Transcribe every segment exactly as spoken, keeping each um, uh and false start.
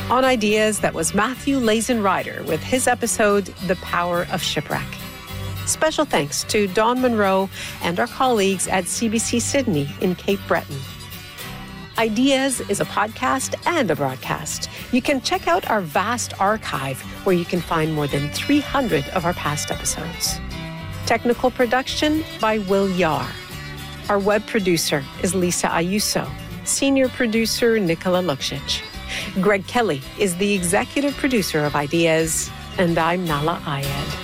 On Ideas, that was Matthew Lazen Ryder with his episode, The Power of Shipwreck. Special thanks to Dawn Monroe and our colleagues at C B C Sydney in Cape Breton. Ideas is a podcast and a broadcast. You can check out our vast archive where you can find more than three hundred of our past episodes. Technical production by Will Yar. Our web producer is Lisa Ayuso. Senior producer Nicola Luksic. Greg Kelly is the executive producer of Ideas, and I'm Nala Ayed.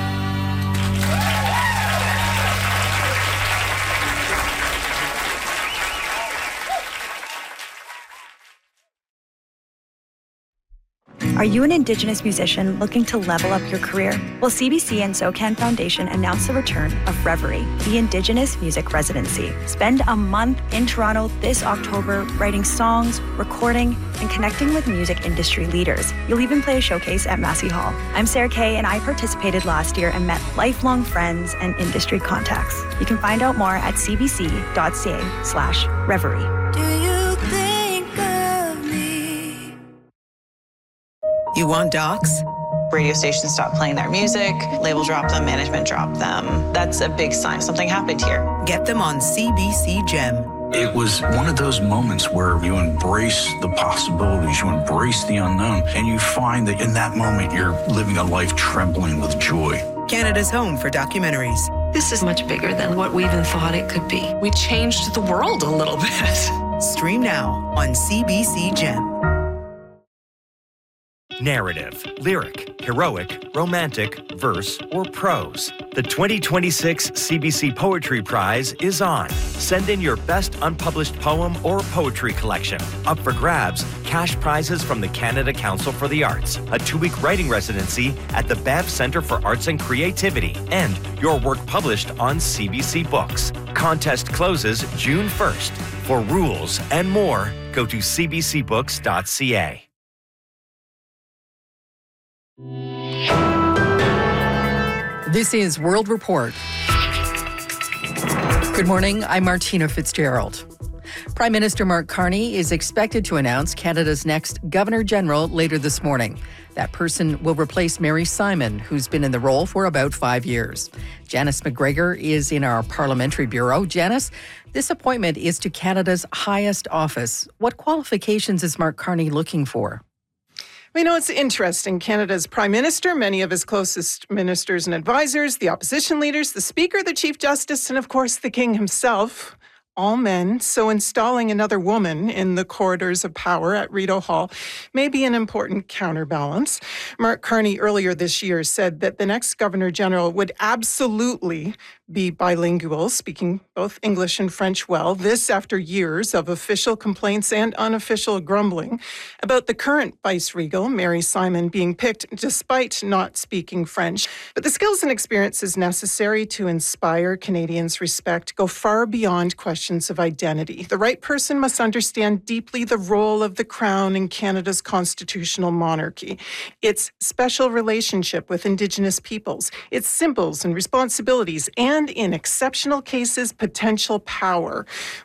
Are you an Indigenous musician looking to level up your career? Well, C B C and SOCAN Foundation announced the return of Reverie, the Indigenous Music Residency. Spend a month in Toronto this October writing songs, recording, and connecting with music industry leaders. You'll even play a showcase at Massey Hall. I'm Sarah Kay, and I participated last year and met lifelong friends and industry contacts. You can find out more at cbc.ca slash reverie. Do you think of me? You want docs? Radio stations stop playing their music, label drop them, management drop them. That's a big sign something happened here. Get them on C B C Gem. It was one of those moments where you embrace the possibilities, you embrace the unknown, and you find that in that moment you're living a life trembling with joy. Canada's home for documentaries. This is much bigger than what we even thought it could be. We changed the world a little bit. Stream now on C B C Gem. Narrative, lyric, heroic, romantic, verse, or prose. The twenty twenty-six C B C Poetry Prize is on. Send in your best unpublished poem or poetry collection. Up for grabs, cash prizes from the Canada Council for the Arts, a two-week writing residency at the Banff Centre for Arts and Creativity, and your work published on C B C Books. Contest closes June first. For rules and more, go to c b c books dot c a. This is World Report. Good morning, I'm Martina Fitzgerald. Prime Minister Mark Carney is expected to announce Canada's next Governor-General later this morning. That person will replace Mary Simon, who's been in the role for about five years. Janice McGregor is in our Parliamentary Bureau. Janice, this appointment is to Canada's highest office. What qualifications is Mark Carney looking for? We know it's interesting. Canada's Prime Minister, many of his closest ministers and advisors, the opposition leaders, the Speaker, the Chief Justice, and of course the King himself, all men. So installing another woman in the corridors of power at Rideau Hall may be an important counterbalance. Mark Carney earlier this year said that the next Governor-General would absolutely be bilingual, speaking both English and French well. This after years of official complaints and unofficial grumbling about the current vice-regal, Mary Simon, being picked despite not speaking French. But the skills and experiences necessary to inspire Canadians' respect go far beyond questions of identity. The right person must understand deeply the role of the Crown in Canada's constitutional monarchy, its special relationship with Indigenous peoples, its symbols and responsibilities, and And in exceptional cases, potential power.